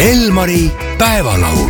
Elmari päevalaul.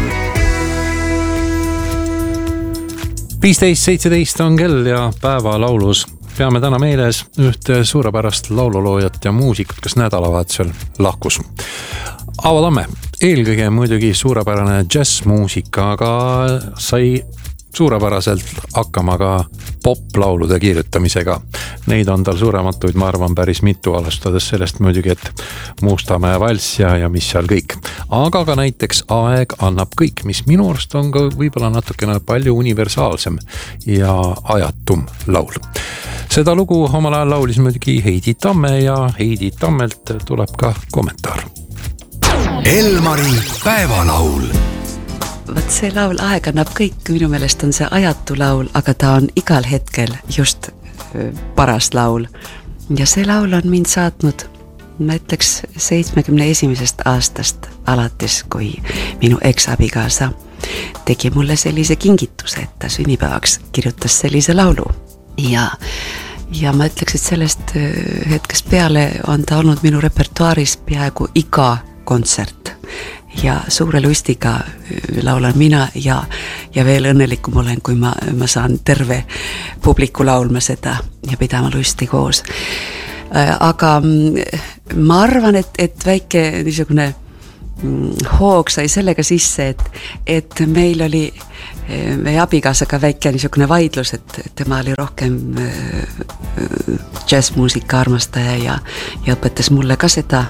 15.17 on kell ja päevalaulus peame täna meeles ühte suurepärast laululoojat ja muusikut, kes nädalavahetusel lahkus. Aavo Tamme, eelkõige muidugi suurepärane jazzmuusika, aga sai suurepäraselt hakkama ka poplaulude kirjutamisega. Neid on tal suurematuid, ma arvan, päris mitu, alustades sellest muidugi, et Mustamäe valss ja mis seal kõik. Aga ka näiteks Aeg annab kõik, mis minu arust on ka võib-olla natukene palju universaalsem ja ajatum laul. Seda lugu omal ajal laulis muidugi Heidi Tamme ja Heidi Tammelt tuleb ka kommentaar. Elmari päevalaul. Võt see laul Aeg annab kõik, minu meelest on see ajatu laul, aga ta on igal hetkel just paras laul. Ja see laul on mind saatnud, ma ütleks 71. aastast alates, kui minu eks-abikaasa tegi mulle sellise kingituse, et ta sünnipäevaks kirjutas sellise laulu. Ja ma ütleks, et sellest hetkest peale on ta olnud minu repertuaaris peaaegu iga kontsert. Ja suure lustiga laulan mina ja veel õnnelikum olen, kui ma saan terve publiku laulma seda ja pidama lusti koos. Aga ma arvan, et väike niisugune hoog sai sellega sisse, et meil oli meie abikaasaga väike niisugune vaidlus, et tema oli rohkem jazzmuusika armastaja ja õpetas mulle ka seda.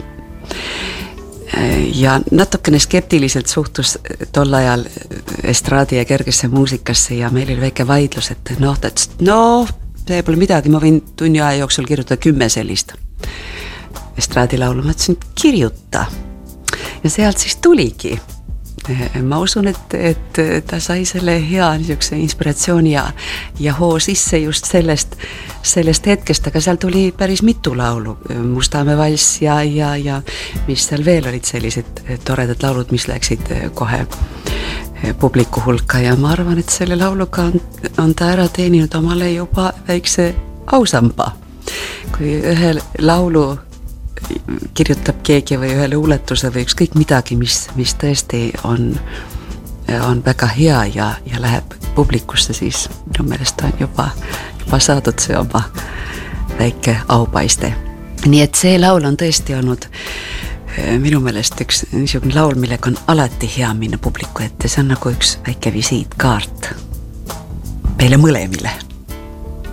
Ja natukene skeptiliselt suhtus tol ajal estraadi ja kergesse muusikasse ja meil oli väike vaidlus, et see pole midagi, ma võin tunni aja jooksul kirjutada 10 sellist estraadilaulu. Ma ütlesin, kirjuta. Ja sealt siis tuligi. Ma usun, et ta sai selle hea niisuguse inspiratsiooni ja hoo sisse just sellest hetkest, aga seal tuli päris mitu laulu. Mustamäe valss ja mis seal veel olid sellised toredad laulud, mis läksid kohe publiku hulka ja ma arvan, et selle lauluga on ta ära teeninud omale juba väikse ausamba. Kui ühe laulu kirjutab keegi või ühe luuletuse või ükskõik midagi, mis tõesti on väga hea ja läheb publikusse, siis minu meelest on juba saadud see oma väike aupaiste. Nii et see laul on tõesti olnud minu meelest üks niisugune laul, millega on alati hea minna publiku ette. See on nagu üks väike visiitkaart meile mõlemile.